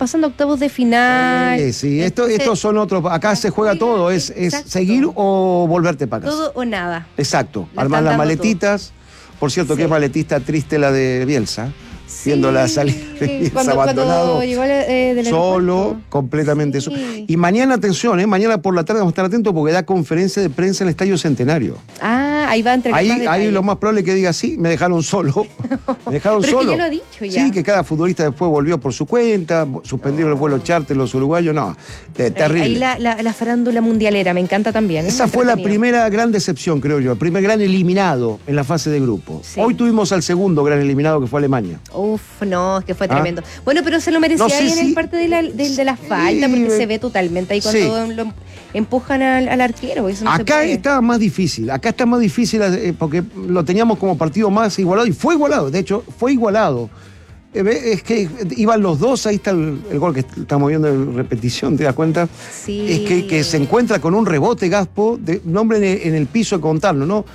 pasan a octavos de final. Sí, estos son otros. Acá se juega todo, es seguir o volverte para casa. Todo o nada. Exacto. Armar las maletitas. Todo. Por cierto, qué maletista triste la de Bielsa. Viendo la salida de abandonado, llegó del solo, completamente solo. Y mañana, atención, mañana por la tarde vamos a estar atentos porque da conferencia de prensa en el Estadio Centenario. Ahí va a entregar ahí lo más probable es que diga, sí, me dejaron solo. Me dejaron pero solo. Es que ya lo ha dicho ya. Sí, que cada futbolista después volvió por su cuenta, suspendieron el vuelo charter los uruguayos, no, terrible. Ahí la farándula mundialera, me encanta también. Esa fue la primera gran decepción, creo yo, el primer gran eliminado en la fase de grupo. Sí. Hoy tuvimos al segundo gran eliminado, que fue Alemania. No, es que fue tremendo. Bueno, pero se lo merecía ahí en el parte de la falta, porque se ve totalmente ahí cuando lo empujan al arquero. Eso no acá está más difícil, porque lo teníamos como partido más igualado, y fue igualado, de hecho, fue igualado. Es que iban los dos, ahí está el gol que estamos viendo en repetición, ¿te das cuenta? Sí. Es que se encuentra con un rebote Gaspo, un hombre en el piso de contarlo, ¿no?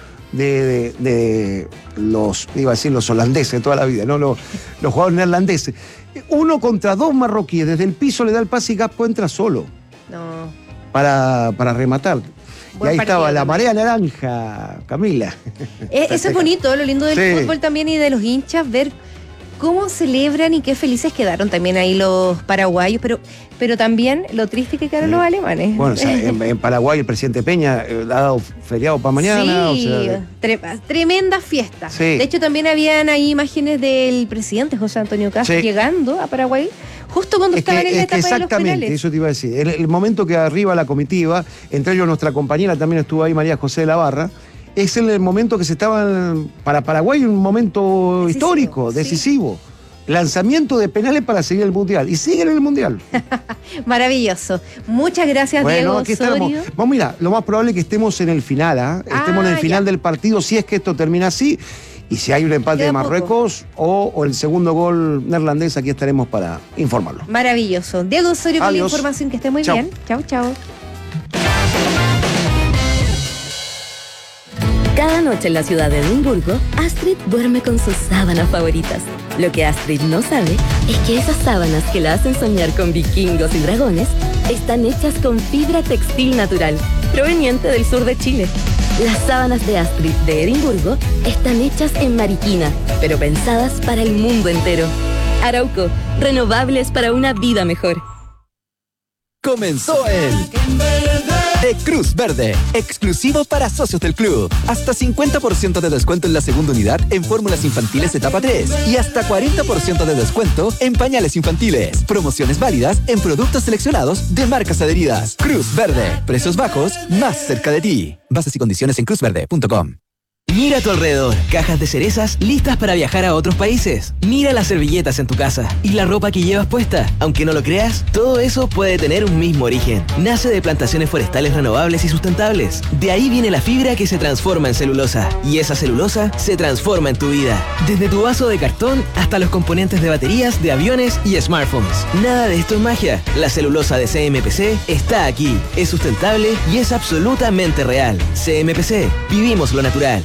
De los, iba a decir los holandeses de toda la vida, ¿no? Los jugadores neerlandeses. 1 contra 2 marroquíes, desde el piso le da el pase y Gaspo entra solo. No. Para rematar. Buen y ahí partido, estaba la marea naranja, Camila. Eso es bonito, lo lindo del fútbol también y de los hinchas, ver cómo celebran y qué felices quedaron también ahí los paraguayos, pero también lo triste que quedaron los alemanes. Bueno, o sea, en Paraguay el presidente Peña ha dado feriado para mañana. Sí, o sea, tremenda fiesta. Sí. De hecho, también habían ahí imágenes del presidente José Antonio Caz llegando a Paraguay, justo cuando estaban en la etapa de los penales. Exactamente, eso te iba a decir. El momento que arriba la comitiva, entre ellos nuestra compañera también estuvo ahí, María José de la Barra, es el momento que se estaban, para Paraguay, un momento histórico, decisivo. Lanzamiento de penales para seguir el Mundial. Y siguen en el Mundial. Maravilloso. Muchas gracias, Diego aquí Osorio. Vamos, mira, lo más probable es que estemos en el final, estemos en el final del partido, si es que esto termina así. Y si hay un empate de Marruecos o el segundo gol neerlandés, aquí estaremos para informarlo. Maravilloso. Diego Osorio con la información, que esté muy bien. Chau, chau. Cada noche en la ciudad de Edimburgo, Astrid duerme con sus sábanas favoritas. Lo que Astrid no sabe es que esas sábanas que la hacen soñar con vikingos y dragones están hechas con fibra textil natural, proveniente del sur de Chile. Las sábanas de Astrid de Edimburgo están hechas en Mariquina, pero pensadas para el mundo entero. Arauco, renovables para una vida mejor. Comenzó el de Cruz Verde, exclusivo para socios del club. Hasta 50% de descuento en la segunda unidad en fórmulas infantiles etapa 3 y hasta 40% de descuento en pañales infantiles. Promociones válidas en productos seleccionados de marcas adheridas. Cruz Verde, precios bajos, más cerca de ti. Bases y condiciones en cruzverde.com. Mira a tu alrededor, cajas de cerezas listas para viajar a otros países. Mira las servilletas en tu casa y la ropa que llevas puesta. Aunque no lo creas, todo eso puede tener un mismo origen. Nace de plantaciones forestales renovables y sustentables. De ahí viene la fibra que se transforma en celulosa. Y esa celulosa se transforma en tu vida. Desde tu vaso de cartón hasta los componentes de baterías, de aviones y smartphones. Nada de esto es magia. La celulosa de CMPC está aquí. Es sustentable y es absolutamente real. CMPC, vivimos lo natural.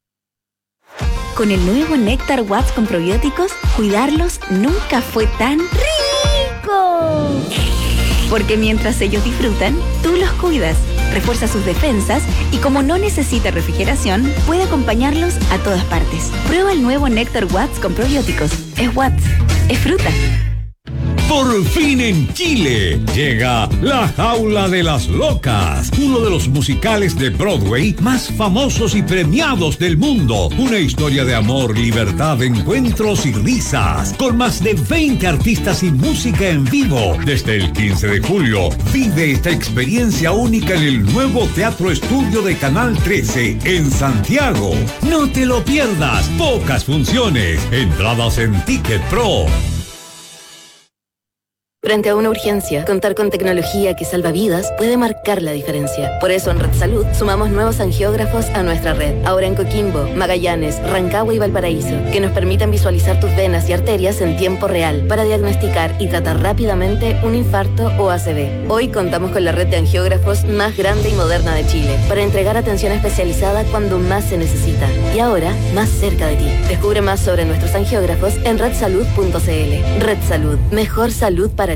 Con el nuevo Néctar Watts con probióticos, cuidarlos nunca fue tan rico. Porque mientras ellos disfrutan, tú los cuidas, refuerza sus defensas y como no necesita refrigeración, puede acompañarlos a todas partes. Prueba el nuevo Néctar Watts con probióticos. Es Watts, es fruta. Por fin en Chile llega La Jaula de las Locas, uno de los musicales de Broadway más famosos y premiados del mundo. Una historia de amor, libertad, encuentros y risas, con más de 20 artistas y música en vivo. Desde el 15 de julio, vive esta experiencia única en el nuevo Teatro Estudio de Canal 13 en Santiago. No te lo pierdas, pocas funciones, entradas en Ticket Pro. Frente a una urgencia, contar con tecnología que salva vidas puede marcar la diferencia. Por eso en Red Salud sumamos nuevos angiógrafos a nuestra red. Ahora en Coquimbo, Magallanes, Rancagua y Valparaíso, que nos permitan visualizar tus venas y arterias en tiempo real para diagnosticar y tratar rápidamente un infarto o ACV. Hoy contamos con la red de angiógrafos más grande y moderna de Chile para entregar atención especializada cuando más se necesita. Y ahora, más cerca de ti. Descubre más sobre nuestros angiógrafos en redsalud.cl. Red Salud, mejor salud para